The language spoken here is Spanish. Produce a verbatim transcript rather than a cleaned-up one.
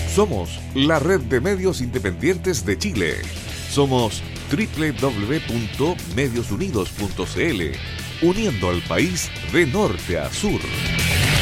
Somos la red de medios independientes de Chile. Somos doble u doble u doble u punto medios unidos punto c l, uniendo al país de norte a sur.